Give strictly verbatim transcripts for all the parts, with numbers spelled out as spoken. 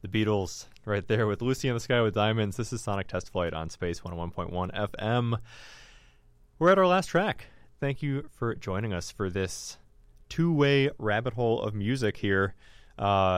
The Beatles right there with Lucy in the Sky with Diamonds. This is Sonic Test Flight on Space one oh one point one F M. We're at our last track. Thank you for joining us for this two-way rabbit hole of music here. Uh,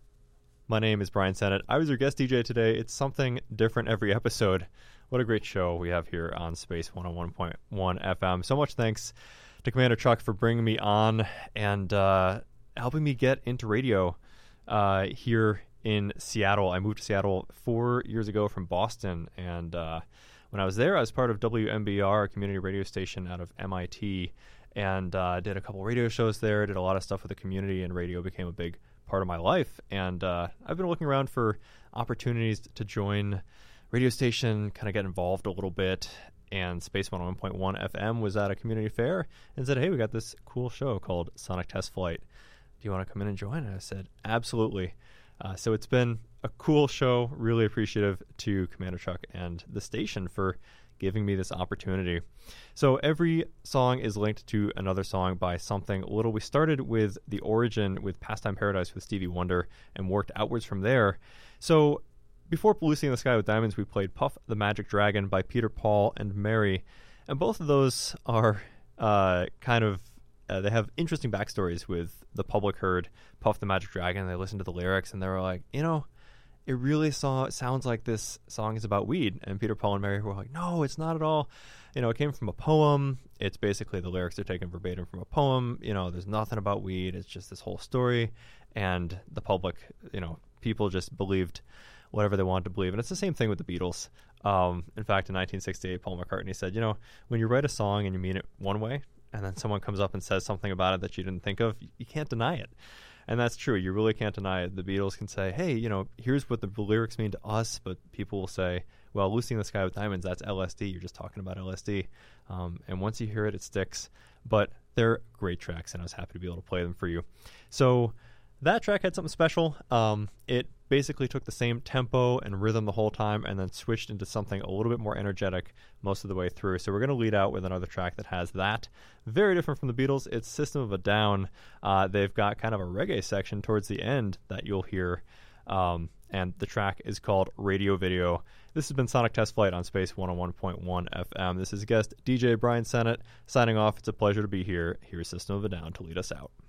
my name is Brian Sennett. I was your guest D J today. It's something different every episode. What a great show we have here on Space one oh one point one F M. So much thanks to Commander Chuck for bringing me on and uh, helping me get into radio uh, here in Seattle. I moved to Seattle four years ago from Boston, and uh, when I was there, I was part of W M B R, a community radio station out of M I T, and uh, did a couple radio shows there, did a lot of stuff with the community, and radio became a big part of my life. And uh, I've been looking around for opportunities to join radio station, kind of get involved a little bit, and Space one oh one point one F M was at a community fair and said, hey, we got this cool show called Sonic Test Flight. Do you want to come in and join? And I said, absolutely. Uh, so it's been a cool show. Really appreciative to Commander Chuck and the station for giving me this opportunity. So every song is linked to another song by something little. We started with The Origin with Pastime Paradise with Stevie Wonder and worked outwards from there. So before Lucy in the Sky with Diamonds, we played Puff the Magic Dragon by Peter, Paul, and Mary. And both of those are uh, kind of, uh, they have interesting backstories. With the public heard Puff the Magic Dragon, they listened to the lyrics, and they were like, you know, it really saw, sounds like this song is about weed. And Peter, Paul, and Mary were like, no, it's not at all. You know, it came from a poem. It's basically the lyrics are taken verbatim from a poem. You know, there's nothing about weed. It's just this whole story. And the public, you know, people just believed whatever they wanted to believe. And it's the same thing with the Beatles. Um, in fact, in nineteen sixty-eight, Paul McCartney said, you know, when you write a song and you mean it one way, and then someone comes up and says something about it that you didn't think of, you can't deny it. And that's true. You really can't deny it. The Beatles can say, hey, you know, here's what the lyrics mean to us, but people will say, well, Lucy in the Sky with Diamonds, that's L S D. You're just talking about L S D. Um, and once you hear it, it sticks. But they're great tracks, and I was happy to be able to play them for you. So that track had something special. Um, it basically took the same tempo and rhythm the whole time and then switched into something a little bit more energetic most of the way through. So we're going to lead out with another track that has that. Very different from the Beatles. It's System of a Down. Uh, they've got kind of a reggae section towards the end that you'll hear. Um, and the track is called Radio Video. This has been Sonic Test Flight on Space one oh one point one F M. This is guest D J Brian Sennett signing off. It's a pleasure to be here. Here's System of a Down to lead us out.